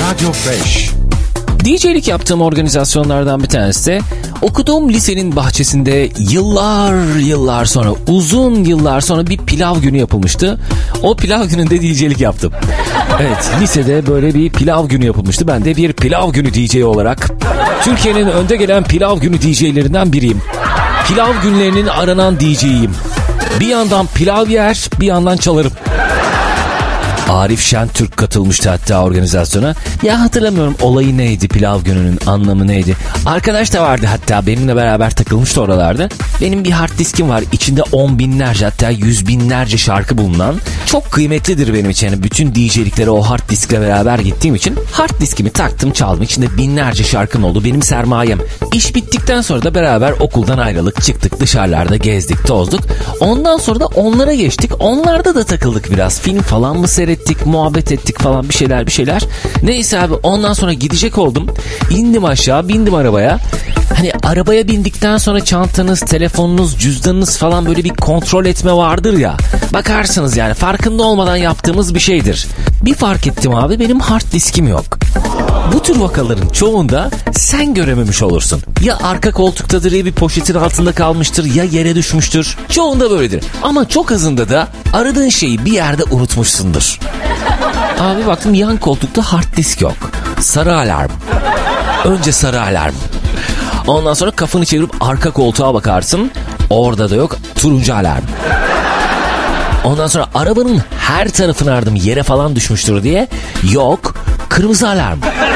Radyo 5. DJ'lik yaptığım organizasyonlardan bir tanesi de okuduğum lisenin bahçesinde yıllar sonra, uzun yıllar sonra bir pilav günü yapılmıştı. O pilav gününde DJ'lik yaptım. Evet, lisede böyle bir pilav günü yapılmıştı. Ben de bir pilav günü DJ olarak Türkiye'nin önde gelen pilav günü DJ'lerinden biriyim. Pilav günlerinin aranan DJ'yim. Bir yandan pilav yer, bir yandan çalarım. Arif Şentürk katılmıştı hatta organizasyona. Ya hatırlamıyorum olayı neydi, pilav gününün anlamı neydi. Arkadaş da vardı hatta, benimle beraber takılmıştı oralarda. Benim bir hard diskim var, içinde 10 binlerce hatta 100 binlerce şarkı bulunan. Çok kıymetlidir benim için. Yani bütün DJ'liklere o hard diskle beraber gittiğim için hard diskimi taktım, çaldım. İçinde binlerce şarkım oldu, benim sermayem. İş bittikten sonra da beraber okuldan ayrılık, çıktık dışarılarda gezdik, tozduk. Ondan sonra da onlara geçtik. Onlarda da takıldık biraz. Film falan mı seyrettik, muhabbet ettik falan, bir şeyler. Neyse abi, ondan sonra gidecek oldum. İndim aşağı, bindim arabaya. Hani arabaya bindikten sonra çantanız, telefonunuz, cüzdanınız falan böyle bir kontrol etme vardır ya. Bakarsınız yani, farkında olmadan yaptığımız bir şeydir. Bir fark ettim abi, benim hard diskim yok. Bu tür vakaların çoğunda sen görememiş olursun. Ya arka koltuktadır, ya bir poşetin altında kalmıştır, ya yere düşmüştür. Çoğunda böyledir. Ama çok azında da aradığın şeyi bir yerde unutmuşsundur. Abi baktım yan koltukta hard disk yok. Sarı alarm. Önce sarı alarm. Ondan sonra kafanı çevirip arka koltuğa bakarsın. Orada da yok. Turuncu alarm. Ondan sonra arabanın her tarafını aradım, yere falan düşmüştür diye. Yok. Kırmızı alarm.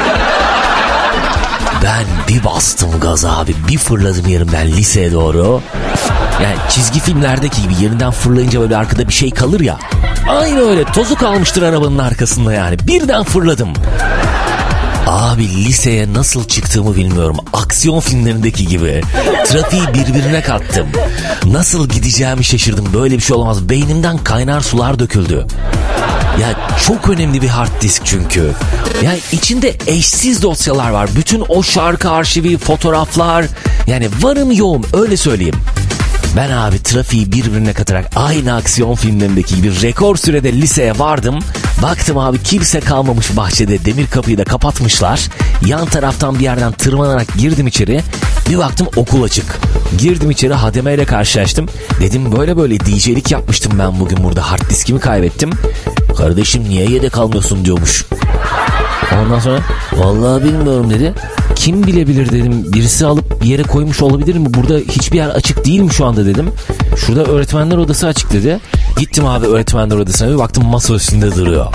Ben bir bastım gaza abi. Bir fırladım yerimden liseye doğru. Yani çizgi filmlerdeki gibi yerinden fırlayınca böyle arkada bir şey kalır ya. Aynı öyle, tozu kalmıştır arabanın arkasında yani. Birden fırladım. Abi liseye nasıl çıktığımı bilmiyorum. Aksiyon filmlerindeki gibi. Trafiği birbirine kattım. Nasıl gideceğimi şaşırdım. Böyle bir şey olamaz. Beynimden kaynar sular döküldü. Ya çok önemli bir hard disk çünkü. Yani içinde eşsiz dosyalar var. Bütün o şarkı arşivi, fotoğraflar. Yani varım yoğum, öyle söyleyeyim. Ben abi trafiği birbirine katarak aynı aksiyon filmlerindeki gibi rekor sürede liseye vardım. Baktım abi kimse kalmamış bahçede, demir kapıyı da kapatmışlar. Yan taraftan bir yerden tırmanarak girdim içeri. Bir baktım okul açık. Girdim içeri, hademeyle karşılaştım. Dedim böyle DJ'lik yapmıştım ben bugün burada, hard diskimi kaybettim. Kardeşim niye yedek almıyorsun diyormuş. Ondan sonra vallahi bilmiyorum dedi. Kim bilebilir dedim. Birisi alıp bir yere koymuş olabilir mi? Burada hiçbir yer açık değil mi şu anda dedim. Şurada öğretmenler odası açık dedi. Gittim abi öğretmenler odasına, bir baktım masa üstünde duruyor.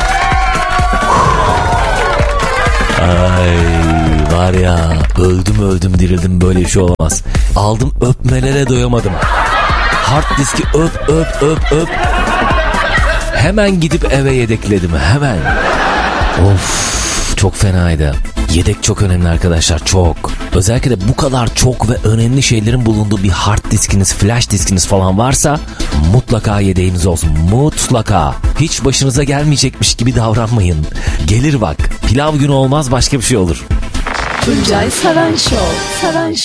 Ay var ya, öldüm dirildim, böyle bir şey olamaz. Aldım, öpmelere doyamadım. Hard diski öp. Hemen gidip eve yedekledim hemen. Of, çok fenaydı. Yedek çok önemli arkadaşlar, çok. Özellikle de bu kadar çok ve önemli şeylerin bulunduğu bir hard diskiniz, flash diskiniz falan varsa mutlaka yedeğiniz olsun. Mutlaka. Hiç başınıza gelmeyecekmiş gibi davranmayın. Gelir bak. Pilav günü olmaz, başka bir şey olur. Tuncay Saran Show.